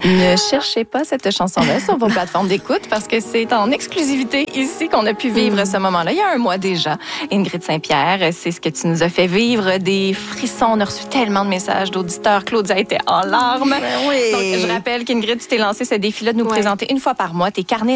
Ne cherchez pas cette chanson-là sur vos plateformes d'écoute parce que c'est en exclusivité ici qu'on a pu vivre ce moment-là. Il y a un mois déjà. Ingrid Saint-Pierre, c'est ce que tu nous as fait vivre, des frissons. On a reçu tellement de messages d'auditeurs. Claudia était en larmes. Oui. Donc, je rappelle qu'Ingrid, tu t'es lancé ce défi-là de nous présenter une fois par mois tes carnets